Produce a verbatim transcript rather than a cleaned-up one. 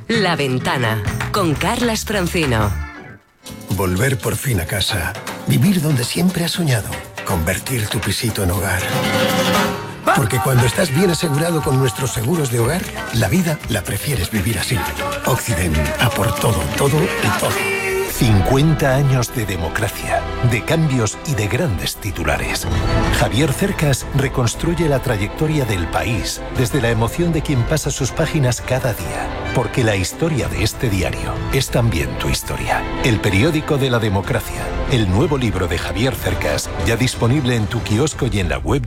La Ventana, con Carlas Francino. Volver por fin a casa. Vivir donde siempre has soñado. Convertir tu pisito en hogar. Porque cuando estás bien asegurado con nuestros seguros de hogar, la vida la prefieres vivir así. Occident, a por todo, todo y todo. cincuenta años de democracia, de cambios y de grandes titulares. Javier Cercas reconstruye la trayectoria del país desde la emoción de quien pasa sus páginas cada día. Porque la historia de este diario es también tu historia. El periódico de la democracia. El nuevo libro de Javier Cercas, ya disponible en tu kiosco y en la web